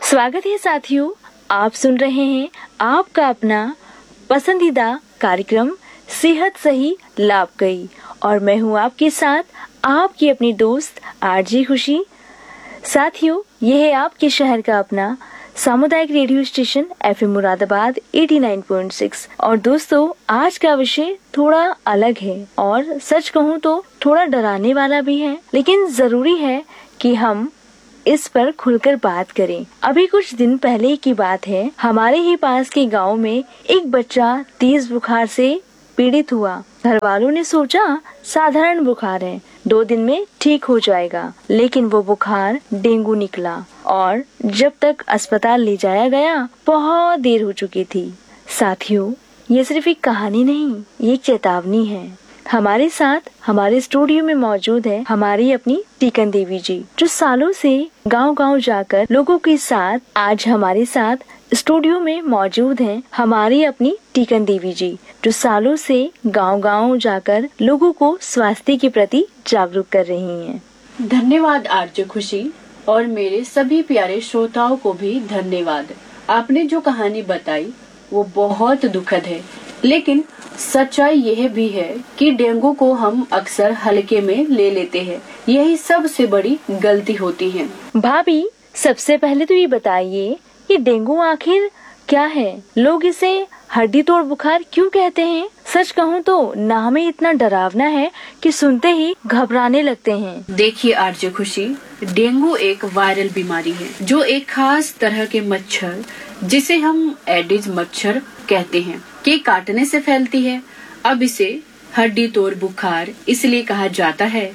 स्वागत है साथियों, आप सुन रहे हैं आपका अपना पसंदीदा कार्यक्रम सेहत सही लाभ कई और मैं हूं आपके साथ आपकी अपनी दोस्त आरजे खुशी। साथियों, यह है आपके शहर का अपना सामुदायिक रेडियो स्टेशन एफएम मुरादाबाद 89.6। और दोस्तों, आज का विषय थोड़ा अलग है और सच कहूँ तो थोड़ा डराने वाला भी है, लेकिन जरूरी है कि हम इस पर खुलकर बात करें। अभी कुछ दिन पहले की बात है, हमारे ही पास के गांव में एक बच्चा तेज बुखार से पीड़ित हुआ। घर वालों ने सोचा साधारण बुखार है, 2 दिन में ठीक हो जाएगा, लेकिन वो बुखार डेंगू निकला और जब तक अस्पताल ले जाया गया बहुत देर हो चुकी थी। साथियों, ये सिर्फ एक कहानी नहीं, ये एक चेतावनी है। हमारे साथ हमारे स्टूडियो में मौजूद है हमारी अपनी टीकन देवी जी, जो सालों से गांव-गांव जाकर लोगों के साथ आज हमारे साथ स्टूडियो में मौजूद हैं। हमारी अपनी टीकन देवी जी, जो सालों से गांव-गांव जाकर लोगों को स्वास्थ्य के प्रति जागरूक कर रही हैं। धन्यवाद आरजे खुशी, और मेरे सभी प्यारे श्रोताओं को भी धन्यवाद। आपने जो कहानी बताई वो बहुत दुखद है, लेकिन सच्चाई यह भी है कि डेंगू को हम अक्सर हल्के में ले लेते हैं। यही सबसे बड़ी गलती होती है। भाभी, सबसे पहले तो ये बताइए कि डेंगू आखिर क्या है? लोग इसे हड्डी तोड़ बुखार क्यों कहते हैं? सच कहूँ तो नाम ही इतना डरावना है कि सुनते ही घबराने लगते हैं। देखिए आरजे खुशी, डेंगू एक वायरल बीमारी है जो एक खास तरह के मच्छर, जिसे हम एडिज मच्छर कहते हैं, के काटने से फैलती है। अब इसे हड्डी तोड़ बुखार इसलिए कहा जाता है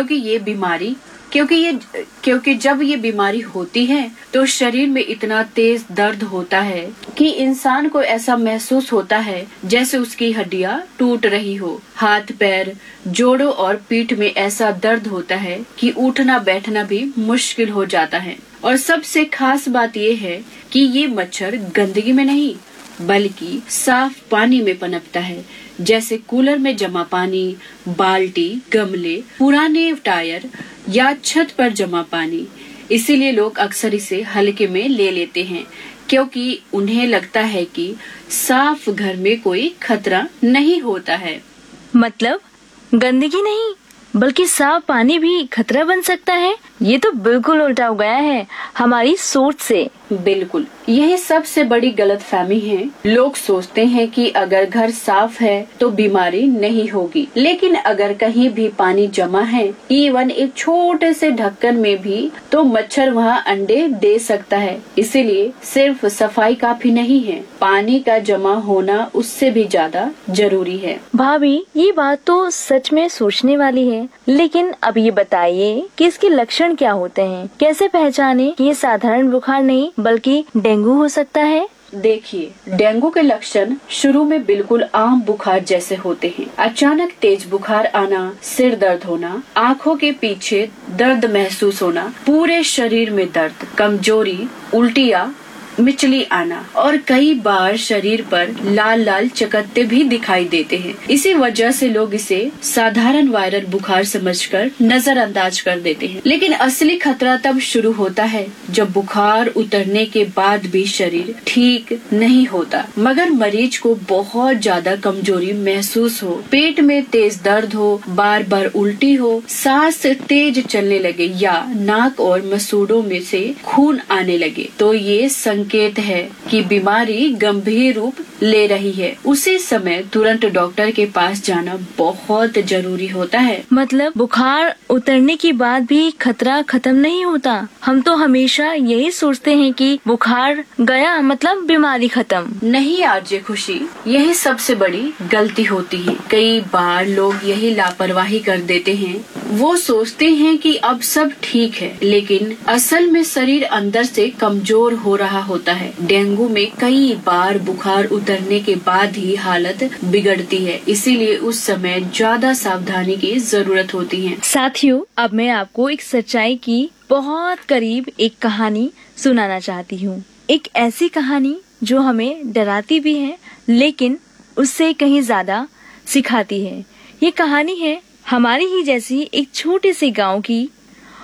क्योंकि जब ये बीमारी होती है तो शरीर में इतना तेज दर्द होता है कि इंसान को ऐसा महसूस होता है जैसे उसकी हड्डियां टूट रही हो। हाथ पैर, जोड़ों और पीठ में ऐसा दर्द होता है कि उठना बैठना भी मुश्किल हो जाता है। और सबसे खास बात ये है कि ये मच्छर गंदगी में नहीं बल्कि साफ पानी में पनपता है, जैसे कूलर में जमा पानी, बाल्टी, गमले, पुराने टायर या छत पर जमा पानी। इसीलिए लोग अक्सर इसे हल्के में ले लेते हैं, क्योंकि उन्हें लगता है कि साफ घर में कोई खतरा नहीं होता है। मतलब गंदगी नहीं बल्कि साफ पानी भी खतरा बन सकता है? ये तो बिल्कुल उल्टा हो गया है हमारी सोच से। बिल्कुल, यही सबसे बड़ी गलतफहमी है। लोग सोचते हैं कि अगर घर साफ है तो बीमारी नहीं होगी, लेकिन अगर कहीं भी पानी जमा है, इवन एक छोटे से ढक्कन में भी, तो मच्छर वहाँ अंडे दे सकता है। इसीलिए सिर्फ सफाई काफी नहीं है, पानी का जमा होना उससे भी ज्यादा जरूरी है। भाभी, ये बात तो सच में सोचने वाली है, लेकिन अब ये बताइए कि इसके लक्षण क्या होते हैं? कैसे पहचाने कि ये साधारण बुखार नहीं बल्कि डेंगू हो सकता है? देखिए, डेंगू के लक्षण शुरू में बिल्कुल आम बुखार जैसे होते हैं। अचानक तेज बुखार आना, सिर दर्द होना, आँखों के पीछे दर्द महसूस होना, पूरे शरीर में दर्द, कमजोरी, उल्टियाँ, मिचली आना और कई बार शरीर पर लाल लाल चकत्ते भी दिखाई देते हैं। इसी वजह से लोग इसे साधारण वायरल बुखार समझकर नजरअंदाज कर देते हैं, लेकिन असली खतरा तब शुरू होता है जब बुखार उतरने के बाद भी शरीर ठीक नहीं होता, मगर मरीज को बहुत ज्यादा कमजोरी महसूस हो, पेट में तेज दर्द हो, बार बार उल्टी हो, सांस तेज चलने लगे या नाक और मसूड़ों में से खून आने लगे, तो ये संकेत है कि बीमारी गंभीर रूप ले रही है। उसी समय तुरंत डॉक्टर के पास जाना बहुत जरूरी होता है। मतलब बुखार उतरने के बाद भी खतरा खत्म नहीं होता? हम तो हमेशा यही सोचते हैं कि बुखार गया मतलब बीमारी खत्म। नहीं आरजे खुशी, यही सबसे बड़ी गलती होती है। कई बार लोग यही लापरवाही कर देते हैं। वो सोचते हैं कि अब सब ठीक है, लेकिन असल में शरीर अंदर से कमजोर हो रहा होता है। डेंगू में कई बार बुखार उतरने के बाद ही हालत बिगड़ती है, इसीलिए उस समय ज्यादा सावधानी की जरूरत होती है। साथियों, अब मैं आपको एक सच्चाई की बहुत करीब एक कहानी सुनाना चाहती हूँ। एक ऐसी कहानी जो हमें डराती भी है, लेकिन उससे कहीं ज्यादा सिखाती है। ये कहानी है हमारी ही जैसी एक छोटे से गांव की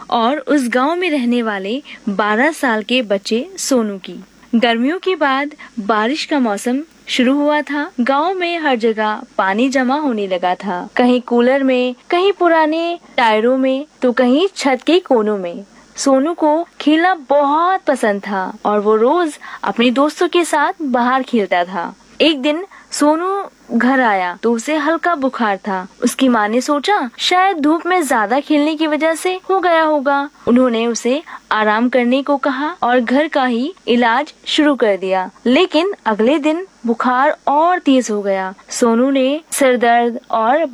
और उस गांव में रहने वाले 12 साल के बच्चे सोनू की। गर्मियों के बाद बारिश का मौसम शुरू हुआ था। गांव में हर जगह पानी जमा होने लगा था, कहीं कूलर में, कहीं पुराने टायरों में, तो कहीं छत के कोनों में। सोनू को खेलना बहुत पसंद था और वो रोज अपने दोस्तों के साथ बाहर खेलता था। एक दिन सोनू घर आया तो उसे हल्का बुखार था। उसकी माँ ने सोचा शायद धूप में ज्यादा खेलने की वजह से हो गया होगा। उन्होंने उसे आराम करने को कहा और घर का ही इलाज शुरू कर दिया। लेकिन अगले दिन बुखार और तेज हो गया। सोनू ने सिर दर्द और